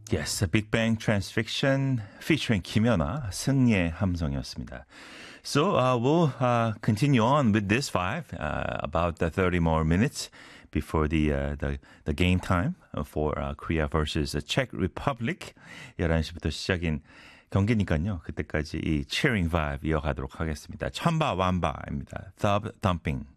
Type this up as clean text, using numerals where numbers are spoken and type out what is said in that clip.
Yes, a Big Bang Transfiction featuring 김연아, 승리의 함성이었습니다. So we'll continue on with this vibe about 30 more minutes before the game time for Korea versus Czech Republic. 11시부터 시작인 경기니까요. 그때까지 이 cheering vibe 이어가도록 하겠습니다. 천바 완바입니다. Thumb Thumping.